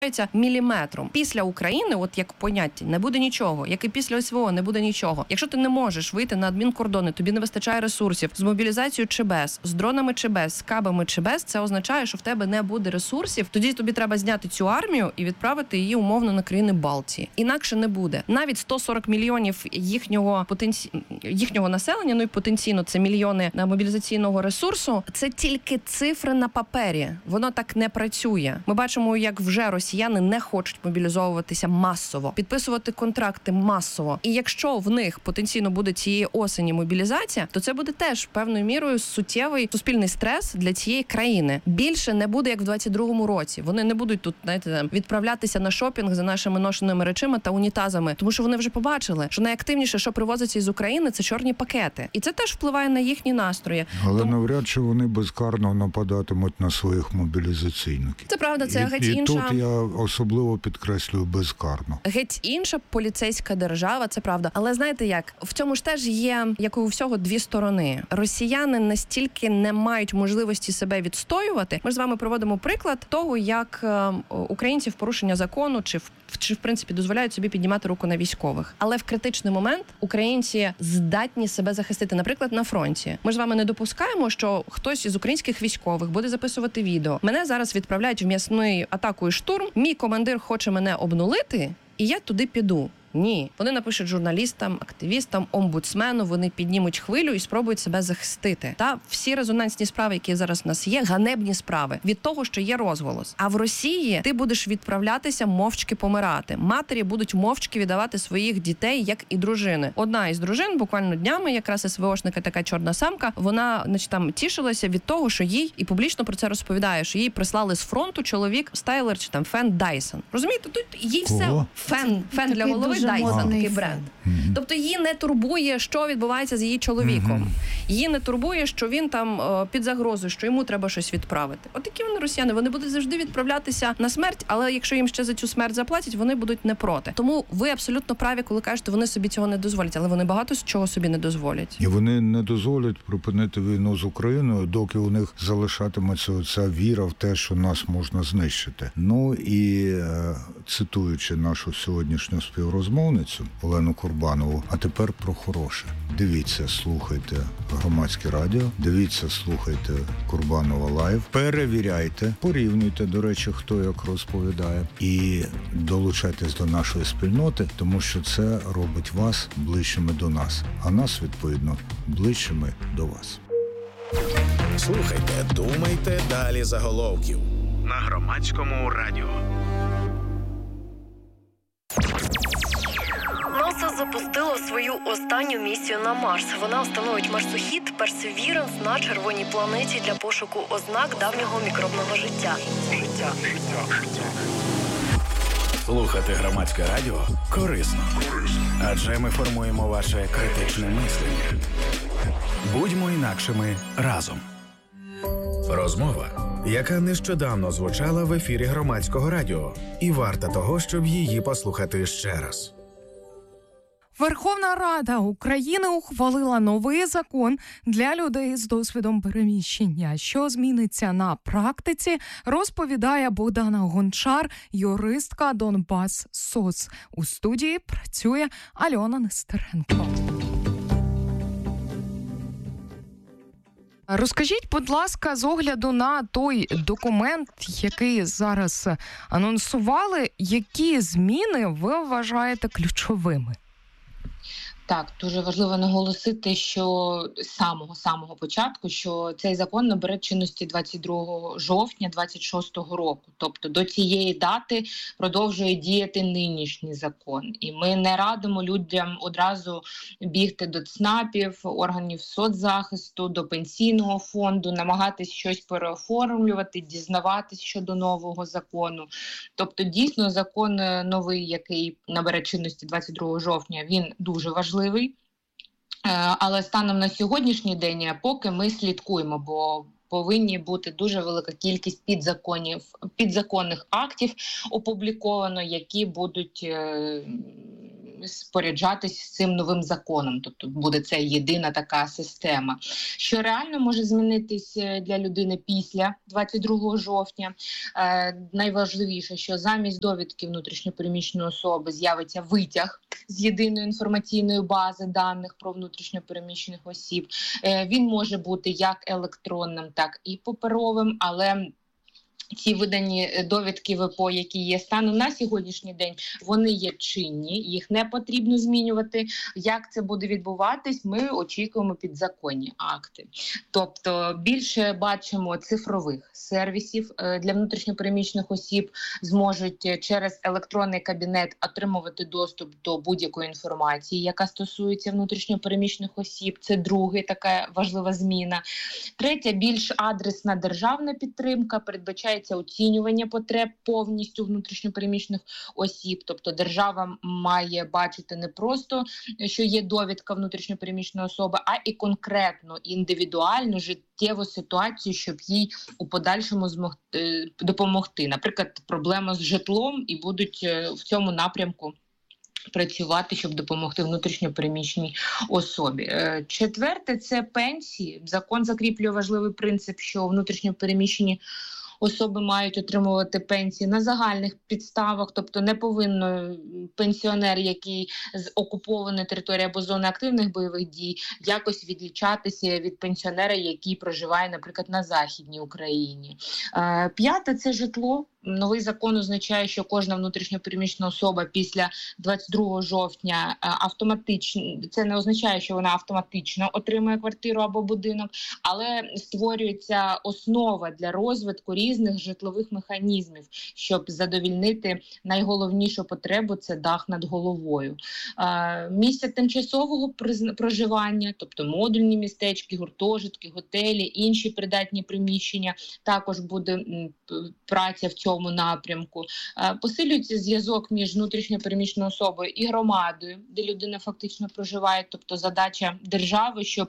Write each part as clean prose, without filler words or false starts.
міліметром. Після України, от як поняття, не буде нічого. Як і після СВО не буде нічого. Якщо ти не можеш вийти на адмінкордони, тобі не вистачає ресурсів, з мобілізацією чи без, з дронами чи без, з кабами чи без, це означає, що в тебе не буде ресурсів. Тоді тобі треба зняти цю армію і відправити її умовно на країни Балтії. Інакше не буде. Навіть 140 мільйонів їхнього населення, ну і потенційно це мільйони мобілізаційного ресурсу, це тільки цифри на папері. Воно так не працює. Ми бачимо, як вже росіяни не хочуть мобілізовуватися масово, підписувати контракти масово. І якщо в них потенційно буде цієї осені мобілізація, то це буде теж певною мірою суттєвий суспільний стрес для цієї країни. Більше не буде, як в 22-му році. Вони не будуть тут, знаєте, відправлятися на шопінг за нашими ношеними речима та унітазами, тому що вони вже побачили, що найактивніше, що привозиться із України, це чорні пакети. І це теж впливає на їхні настрої. Але навряд чи вони безкарно нападатимуть на своїх мобілізаційників. Це правда, це геть інша. І тут я особливо підкреслюю безкарно. Геть інша поліцейська держава, це правда. Але знаєте як? В цьому ж теж є, як у всього, дві сторони. Росіяни настільки не мають можливості себе відстоювати. Ми ж з вами проводимо приклад того, як українці в порушення закону чи в принципі дозволяють собі піднімати руку на військових. Але в критичний момент українці здатні себе захистити. Наприклад, на фронті. Ми ж з вами не допускаємо, що хтось із українських військових буде записувати відео. Мене зараз відправляють в м'ясний атаку і штурм. Мій командир хоче мене обнулити, і я туди піду. Ні. Вони напишуть журналістам, активістам, омбудсмену, вони піднімуть хвилю і спробують себе захистити. Та всі резонансні справи, які зараз в нас є, ганебні справи від того, що є розголос. А в Росії ти будеш відправлятися мовчки помирати. Матері будуть мовчки віддавати своїх дітей, як і дружини. Одна із дружин буквально днями, якраз СВОшника, така чорна самка, вона, значить, там тішилася від того, що їй, і публічно про це розповідає, що їй прислали з фронту чоловік Стайлер чи там Фен Дайсон. Розумієте, тут їй все фен для голови. Dyson, такий бренд. Тобто її не турбує, що відбувається з її чоловіком. Її не турбує, що він там під загрозою, що йому треба щось відправити. Отакі вони росіяни, вони будуть завжди відправлятися на смерть, але якщо їм ще за цю смерть заплатять, вони будуть не проти. Тому ви абсолютно праві, коли кажете, вони собі цього не дозволять, але вони багато з чого собі не дозволять. І вони не дозволять припинити війну з Україною, доки у них залишатиметься ця віра в те, що нас можна знищити. Ну і цитуючи нашу сьогоднішню співрозмовницю Олену Курбанову, а тепер про хороше. Дивіться, слухайте Громадське радіо, дивіться, слухайте Курбанова Лайв, перевіряйте, порівнюйте, до речі, хто як розповідає, і долучайтесь до нашої спільноти, тому що це робить вас ближчими до нас, а нас, відповідно, ближчими до вас. Слухайте, думайте, далі заголовків на Громадському радіо. НАСА запустило свою останню місію на Марс. Вона встановить марсохід Perseverance на червоній планеті для пошуку ознак давнього мікробного життя. Слухати Громадське радіо корисно. Адже ми формуємо ваше критичне мислення. Будьмо інакшими разом. Розмова, яка нещодавно звучала в ефірі Громадського радіо. І варта того, щоб її послухати ще раз. Верховна Рада України ухвалила новий закон для людей з досвідом переміщення. Що зміниться на практиці, розповідає Богдана Гончар, юристка Донбас СОС. У студії працює Альона Нестеренко. Розкажіть, будь ласка, з огляду на той документ, який зараз анонсували, які зміни ви вважаєте ключовими? Так, дуже важливо наголосити, що з самого початку, що цей закон набере чинності 22 жовтня 26 року. Тобто до цієї дати продовжує діяти нинішній закон. І ми не радимо людям одразу бігти до ЦНАПів, органів соцзахисту, до пенсійного фонду, намагатись щось переоформлювати, дізнаватись щодо нового закону. Тобто дійсно закон новий, який набере чинності 22 жовтня, він дуже важливий. Але станом на сьогоднішній день поки ми слідкуємо, бо повинні бути дуже велика кількість підзаконних актів опубліковано, які будуть споряджатись цим новим законом. Тобто буде це єдина така система. Що реально може змінитись для людини після 22 жовтня? Найважливіше, що замість довідки внутрішньопереміщеної особи з'явиться витяг з єдиної інформаційної бази даних про внутрішньопереміщених осіб. Він може бути як електронним, так і паперовим, але ці видані довідки ВПО, які є станом на сьогоднішній день, вони є чинні, їх не потрібно змінювати. Як це буде відбуватись, ми очікуємо підзаконні акти. Тобто більше бачимо цифрових сервісів для внутрішньопереміщених осіб, зможуть через електронний кабінет отримувати доступ до будь-якої інформації, яка стосується внутрішньопереміщених осіб. Це друга така важлива зміна. Третя, більш адресна державна підтримка, передбачає оцінювання потреб повністю внутрішньопереміщених осіб. Тобто держава має бачити не просто, що є довідка внутрішньопереміщеної особи, а і конкретно, індивідуальну, життєву ситуацію, щоб їй у подальшому допомогти. Наприклад, проблема з житлом, і будуть в цьому напрямку працювати, щоб допомогти внутрішньопереміщеній особі. Четверте – це пенсії. Закон закріплює важливий принцип, що внутрішньопереміщені особи мають отримувати пенсії на загальних підставах, тобто не повинно пенсіонер, який з окупованої території або зони активних бойових дій, якось відлічатися від пенсіонера, який проживає, наприклад, на Західній Україні. П'яте – це житло. Новий закон означає, що кожна внутрішньопереміщена особа після 22 жовтня автоматично, це не означає, що вона автоматично отримує квартиру або будинок, але створюється основа для розвитку різних житлових механізмів, щоб задовільнити найголовнішу потребу – це дах над головою. Місця тимчасового проживання, тобто модульні містечки, гуртожитки, готелі, інші придатні приміщення, також буде праця в цьому напрямку. Посилюється зв'язок між внутрішньопереміщеною особою і громадою, де людина фактично проживає, тобто задача держави, щоб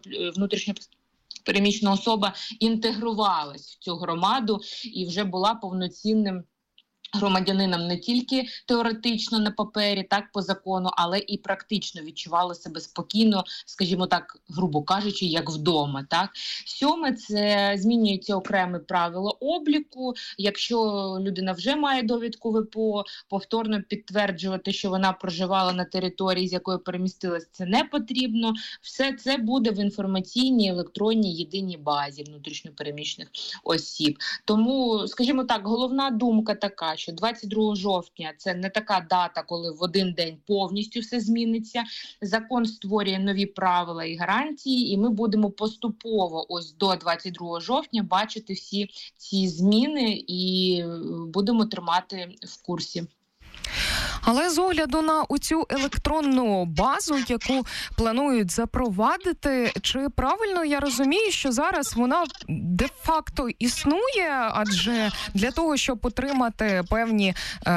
внутрішньопереміщена особа інтегрувалась в цю громаду і вже була повноцінним громадянином не тільки теоретично на папері, так, по закону, але і практично відчували себе спокійно, скажімо так, грубо кажучи, як вдома. Так. Сьоме – це змінюється окреме правило обліку. Якщо людина вже має довідку ВПО, повторно підтверджувати, що вона проживала на території, з якої перемістилась, це не потрібно. Все це буде в інформаційній електронній єдиній базі внутрішньопереміщених осіб. Тому, скажімо так, головна думка така, що 22 жовтня – це не така дата, коли в один день повністю все зміниться. Закон створює нові правила і гарантії, і ми будемо поступово ось до 22 жовтня бачити всі ці зміни і будемо тримати в курсі. Але з огляду на оцю електронну базу, яку планують запровадити, чи правильно я розумію, що зараз вона де-факто існує, адже для того, щоб отримати певні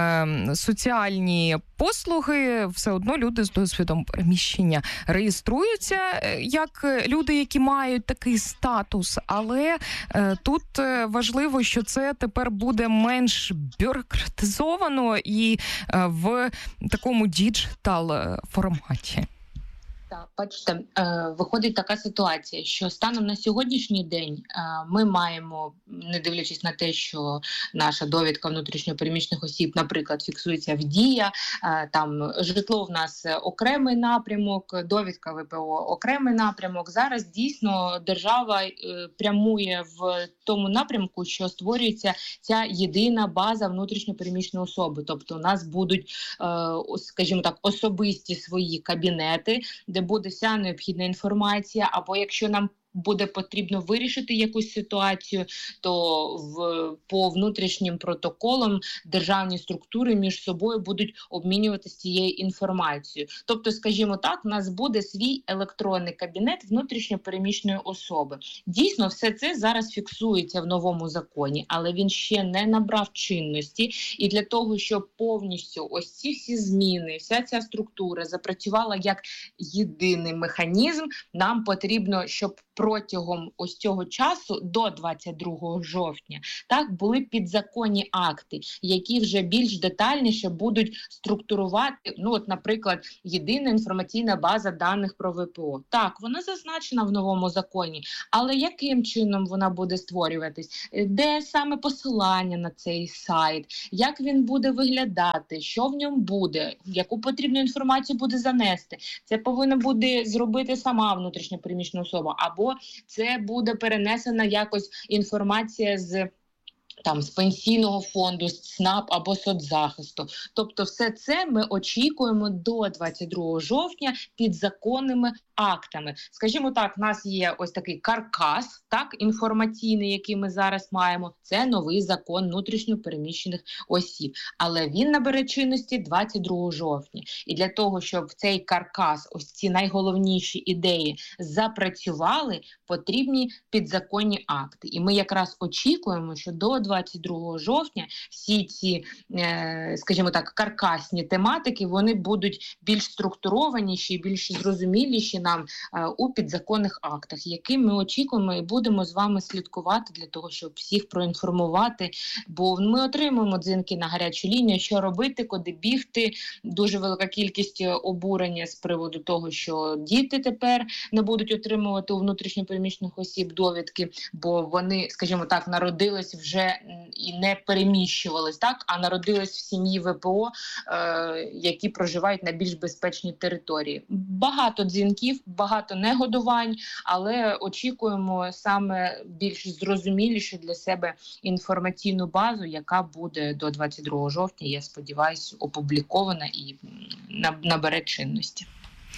соціальні послуги, все одно люди з досвідом переміщення реєструються як люди, які мають такий статус, але тут важливо, що це тепер буде менш бюрократизовано і в такому діджитал форматі. Так, бачите, виходить така ситуація, що станом на сьогоднішній день ми маємо, не дивлячись на те, що наша довідка внутрішньопереміщених осіб, наприклад, фіксується в Дія, там житло в нас окремий напрямок, довідка ВПО окремий напрямок. Зараз дійсно держава прямує в тому напрямку, що створюється ця єдина база внутрішньопереміщеної особи. Тобто у нас будуть, скажімо так, особисті свої кабінети, де буде вся необхідна інформація, або якщо нам буде потрібно вирішити якусь ситуацію, то по внутрішнім протоколам державні структури між собою будуть обмінюватися цією інформацією. Тобто, скажімо так, у нас буде свій електронний кабінет внутрішньопереміщеної особи. Дійсно, все це зараз фіксується в новому законі, але він ще не набрав чинності. І для того, щоб повністю ось ці всі зміни, вся ця структура запрацювала як єдиний механізм, нам потрібно, щоб протягом ось цього часу до 22 жовтня, так, були підзаконні акти, які вже більш детальніше будуть структурувати, ну от, наприклад, єдина інформаційна база даних про ВПО. Так, вона зазначена в новому законі, але яким чином вона буде створюватись? Де саме посилання на цей сайт? Як він буде виглядати? Що в ньому буде? Яку потрібну інформацію буде занести? Це повинна буде зробити сама внутрішньо переміщена особа, або це буде перенесена якось інформація з пенсійного фонду, з ЦНАП або соцзахисту. Тобто все це ми очікуємо до 22 жовтня підзаконними актами. Скажімо так, в нас є ось такий каркас, так, інформаційний, який ми зараз маємо. Це новий закон внутрішньо переміщених осіб. Але він набере чинності 22 жовтня. І для того, щоб в цей каркас, ось ці найголовніші ідеї запрацювали, потрібні підзаконні акти. І ми якраз очікуємо, що до 22 жовтня всі ці, скажімо так, каркасні тематики, вони будуть більш структурованіші, більш зрозуміліші нам у підзаконних актах, які ми очікуємо і будемо з вами слідкувати для того, щоб всіх проінформувати, бо ми отримуємо дзвінки на гарячу лінію, що робити, куди бігти, дуже велика кількість обурення з приводу того, що діти тепер не будуть отримувати у внутрішньо переміщених осіб довідки, бо вони, скажімо так, народились вже і не переміщувались, так, а народились в сім'ї ВПО, які проживають на більш безпечній території. Багато дзвінків, багато негодувань, але очікуємо саме більш зрозуміліше для себе інформаційну базу, яка буде до 22 жовтня, я сподіваюся, опублікована і набере чинності.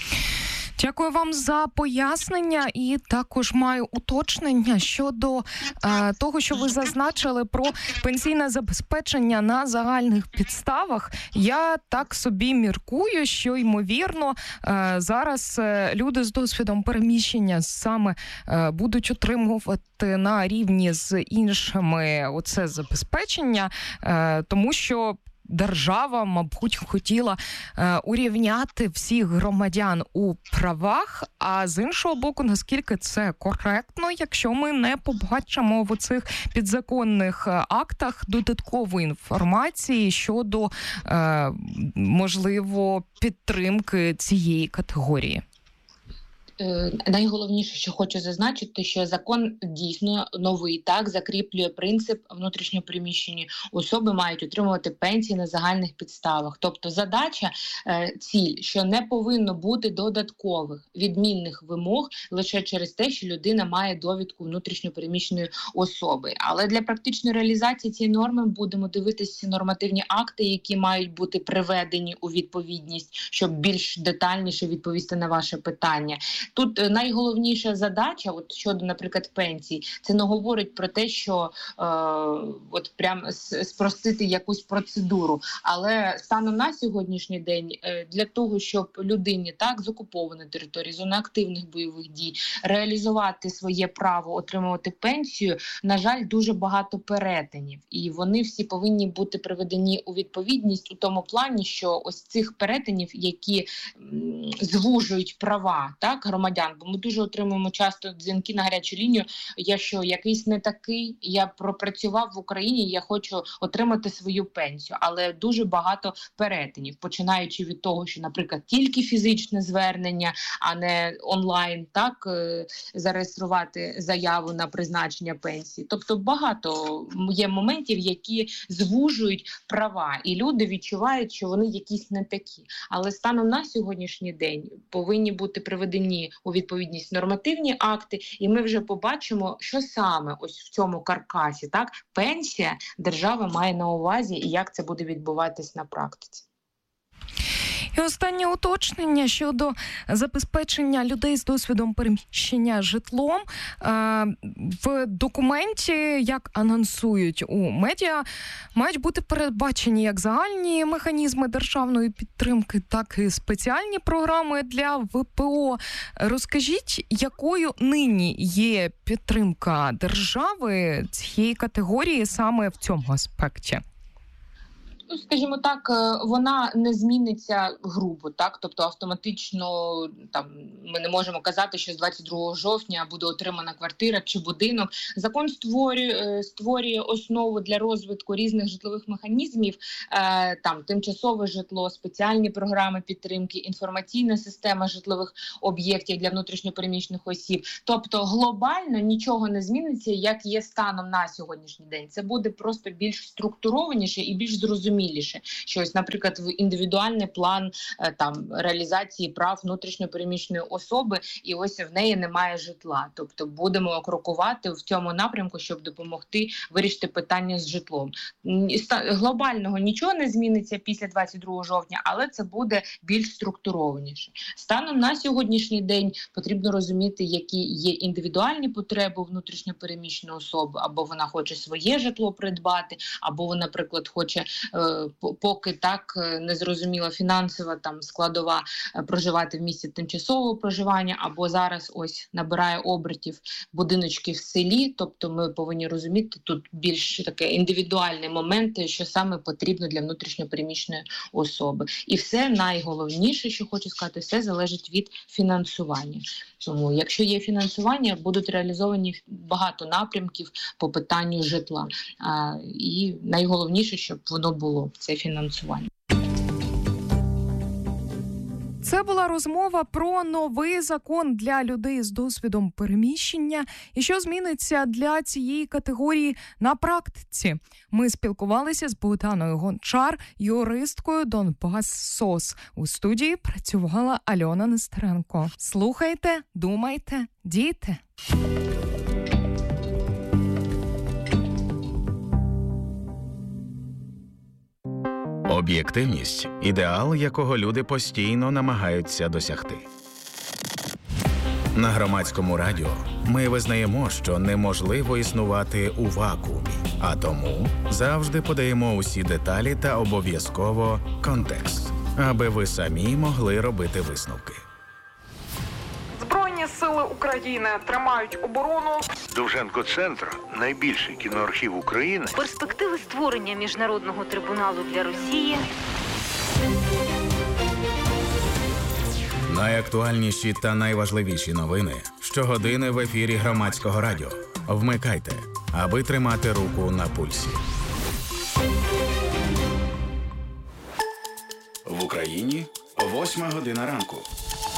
Дякую вам за пояснення, і також маю уточнення щодо того, що ви зазначили про пенсійне забезпечення на загальних підставах. Я так собі міркую, що, ймовірно, зараз люди з досвідом переміщення саме будуть отримувати на рівні з іншими оце забезпечення, тому що держава, мабуть, хотіла урівняти всіх громадян у правах, а з іншого боку, наскільки це коректно, якщо ми не побачимо в оцих підзаконних актах додаткової інформації щодо, можливо, підтримки цієї категорії? Найголовніше, що хочу зазначити, що закон дійсно новий, так, закріплює принцип внутрішньо переміщені особи мають отримувати пенсії на загальних підставах. Тобто задача, ціль, що не повинно бути додаткових відмінних вимог лише через те, що людина має довідку внутрішньо переміщеної особи. Але для практичної реалізації цієї норми будемо дивитися нормативні акти, які мають бути приведені у відповідність, щоб більш детальніше відповісти на ваше питання. Тут найголовніша задача, от щодо, наприклад, пенсій, це не говорить про те, що от прям спростити якусь процедуру. Але станом на сьогоднішній день для того, щоб людині так з окупованої території, зони активних бойових дій, реалізувати своє право отримувати пенсію, на жаль, дуже багато перетинів. І вони всі повинні бути приведені у відповідність у тому плані, що ось цих перетинів, які звужують права, так, громадян, бо ми дуже отримуємо часто дзвінки на гарячу лінію, я що, якийсь не такий, я пропрацював в Україні, я хочу отримати свою пенсію, але дуже багато перетинів, починаючи від того, що, наприклад, тільки фізичне звернення, а не онлайн, так, зареєструвати заяву на призначення пенсії. Тобто багато є моментів, які звужують права, і люди відчувають, що вони якісь не такі. Але станом на сьогоднішній день повинні бути приведені у відповідність нормативні акти, і ми вже побачимо, що саме ось в цьому каркасі, так, пенсія держава має на увазі і як це буде відбуватись на практиці. І останнє уточнення щодо забезпечення людей з досвідом переміщення житлом. В документі, як анонсують у медіа, мають бути передбачені як загальні механізми державної підтримки, так і спеціальні програми для ВПО. Розкажіть, якою нині є підтримка держави цієї категорії саме в цьому аспекті? Скажімо так, вона не зміниться грубо, так? Тобто автоматично там ми не можемо казати, що з 22 жовтня буде отримана квартира чи будинок. Закон створює основу для розвитку різних житлових механізмів, там тимчасове житло, спеціальні програми підтримки, інформаційна система житлових об'єктів для внутрішньопереміщених осіб. Тобто глобально нічого не зміниться, як є станом на сьогоднішній день. Це буде просто більш структурованіше і більш зрозуміліше. Що ось, наприклад, в індивідуальний план там реалізації прав внутрішньопереміщеної особи, і ось в неї немає житла. Тобто будемо крокувати в цьому напрямку, щоб допомогти вирішити питання з житлом. Глобального нічого не зміниться після 22 жовтня, але це буде більш структурованіше. Станом на сьогоднішній день потрібно розуміти, які є індивідуальні потреби внутрішньопереміщеної особи, або вона хоче своє житло придбати, або вона, наприклад, хоче, поки так не зрозуміла фінансова там складова, проживати в місці тимчасового проживання, або зараз ось набирає обертів будиночки в селі. Тобто ми повинні розуміти тут більш таке індивідуальні моменти, що саме потрібно для внутрішньопереміщеної особи. І все найголовніше, що хочу сказати, все залежить від фінансування. Тому, якщо є фінансування, будуть реалізовані багато напрямків по питанню житла. І найголовніше, щоб воно було, це фінансування. Це була розмова про новий закон для людей з досвідом переміщення і що зміниться для цієї категорії на практиці. Ми спілкувалися з Богданою Гончар, юристкою Донбас СОС. У студії працювала Альона Нестеренко. Слухайте, думайте, дійте. Об'єктивність – ідеал, якого люди постійно намагаються досягти. На Громадському радіо ми визнаємо, що неможливо існувати у вакуумі, а тому завжди подаємо усі деталі та обов'язково контекст, аби ви самі могли робити висновки. Збройні сили України тримають оборону. Довженко-центр – найбільший кіноархів України. Перспективи створення міжнародного трибуналу для Росії. Найактуальніші та найважливіші новини щогодини в ефірі Громадського радіо. Вмикайте, аби тримати руку на пульсі. В Україні 8 година ранку.